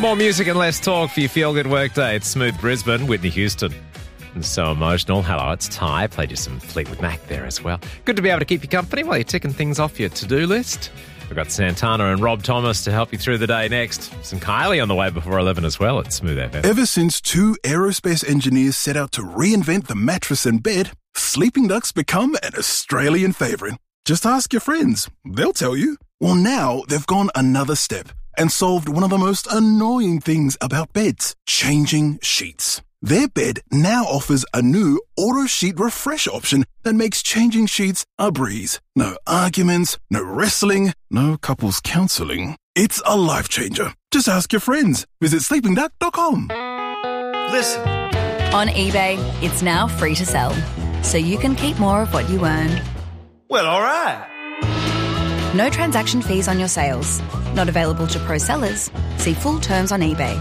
More music and less talk for your feel-good workday. It's Smooth Brisbane, Whitney Houston. And So Emotional. Hello, it's Ty. Played you some Fleetwood Mac there as well. Good to be able to keep you company while you're ticking things off your to-do list. We've got Santana and Rob Thomas to help you through the day next. Some Kylie on the way before 11 as well at Smooth FM. Ever since two aerospace engineers set out to reinvent the mattress and bed, Sleeping Duck's become an Australian favourite. Just ask your friends. They'll tell you. Well, now they've gone another step and solved one of the most annoying things about beds, changing sheets. Their bed now offers a new auto sheet refresh option that makes changing sheets a breeze. No arguments, no wrestling, no couples counselling. It's a life changer. Just ask your friends. Visit sleepingduck.com. Listen. On eBay, it's now free to sell, so you can keep more of what you earn. Well, all right. No transaction fees on your sales. Not available to pro sellers. See full terms on eBay.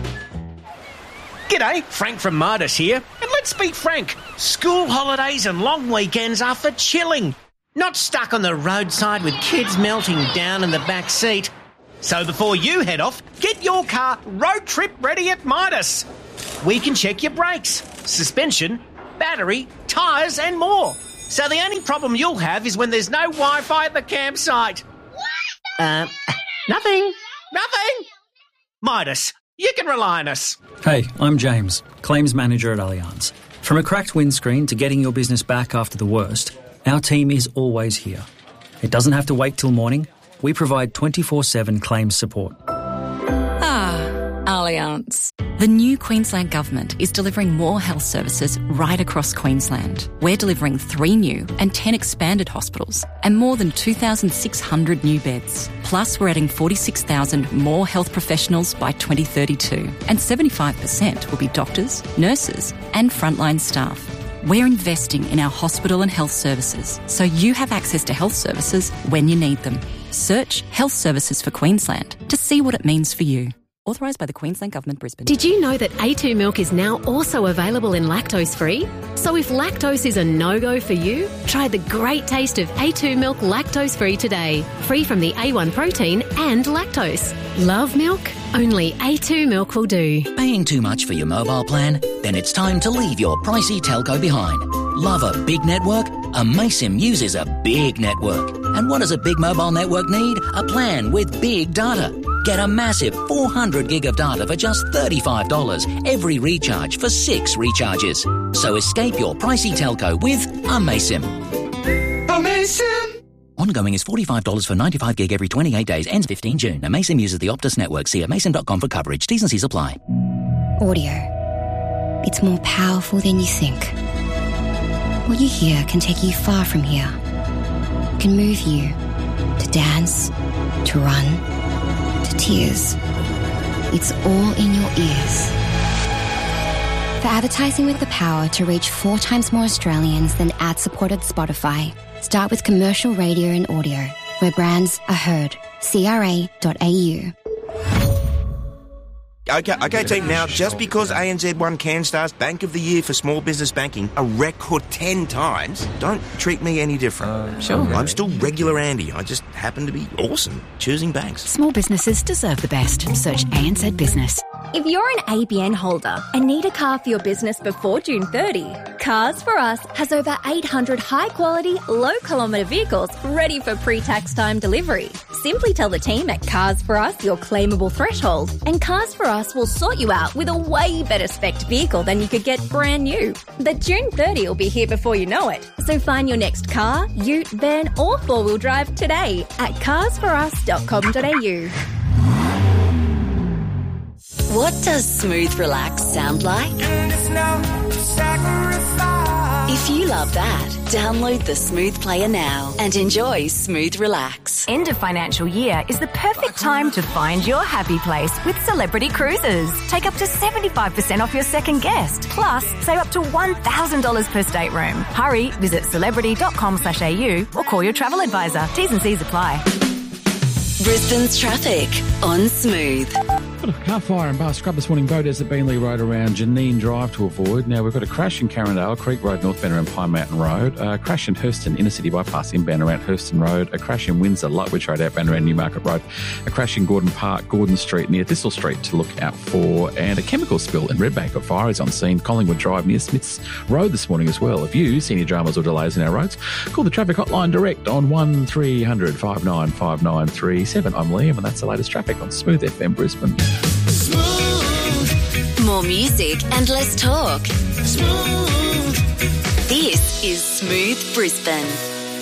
G'day, Frank from Midas here. And let's be frank, school holidays and long weekends are for chilling, not stuck on the roadside with kids melting down in the back seat. So before you head off, get your car road trip ready at Midas. We can check your brakes, suspension, battery, tyres and more. So the only problem you'll have is when there's no Wi-Fi at the campsite. Nothing. Midas, you can rely on us. Hey, I'm James, Claims Manager at Allianz. From a cracked windscreen to getting your business back after the worst, our team is always here. It doesn't have to wait till morning. We provide 24/7 claims support. Allianz. The new Queensland Government is delivering more health services right across Queensland. We're delivering 3 new and 10 expanded hospitals and more than 2,600 new beds. Plus, we're adding 46,000 more health professionals by 2032, and 75% will be doctors, nurses and frontline staff. We're investing in our hospital and health services, so you have access to health services when you need them. Search Health Services for Queensland to see what it means for you. Authorised by the Queensland Government, Brisbane. Did you know that A2 milk is now also available in lactose-free? So if lactose is a no-go for you, try the great taste of A2 milk lactose-free today. Free from the A1 protein and lactose. Love milk? Only A2 milk will do. Paying too much for your mobile plan? Then it's time to leave your pricey telco behind. Love a big network? Amaysim uses a big network. And what does a big mobile network need? A plan with big data. Get a massive 400 gig of data for just $35 every recharge for 6 recharges. So escape your pricey telco with Amaysim. Amaysim! Ongoing is $45 for 95 gig every 28 days. Ends 15 June. Amaysim uses the Optus network. See amaysim.com for coverage. T's and C's apply. Audio. It's more powerful than you think. What you hear can take you far from here. Can move you to dance, to run, to tears. It's all in your ears. For advertising with the power to reach 4 times more Australians than ad-supported Spotify, start with commercial radio and audio, where brands are heard. CRA.au. Okay, team. Now, just because ANZ won CanStar's Bank of the Year for Small Business Banking a record 10 times, don't treat me any different. Sure. I'm still regular Andy. I just happen to be awesome choosing banks. Small businesses deserve the best. Search ANZ Business. If you're an ABN holder and need a car for your business before June 30, Cars For Us has over 800 high-quality, low-kilometre vehicles ready for pre-tax time delivery. Simply tell the team at Cars For Us your claimable threshold, and Cars For Us will sort you out with a way better spec'd vehicle than you could get brand new. The June 30 will be here before you know it. So find your next car, ute, van or four-wheel drive today at carsforus.com.au. What does Smooth Relax sound like? If you love that, download the Smooth Player now and enjoy Smooth Relax. End of financial year is the perfect time to find your happy place with Celebrity Cruises. Take up to 75% off your second guest. Plus, save up to $1,000 per stateroom. Hurry, visit celebrity.com.au or call your travel advisor. T's and C's apply. Brisbane's traffic on Smooth. Got a car fire in Bar Scrub this morning. Boat Desert Beanley Road around Janine Drive to avoid. Now, we've got a crash in Carindale, Creek Road, northbound around Pine Mountain Road. A crash in Hurston, Inner City Bypass, inbound around Hurston Road. A crash in Windsor, Lutwich Road, outbound around Newmarket Road. A crash in Gordon Park, Gordon Street, near Thistle Street to look out for. And a chemical spill in Redbank. A fire is on scene, Collingwood Drive, near Smiths Road this morning as well. If you see any dramas or delays in our roads, call the traffic hotline direct on 1300 595937. I'm Liam, and that's the latest traffic on Smooth FM Brisbane. More music and less talk. Smooth. This is Smooth Brisbane.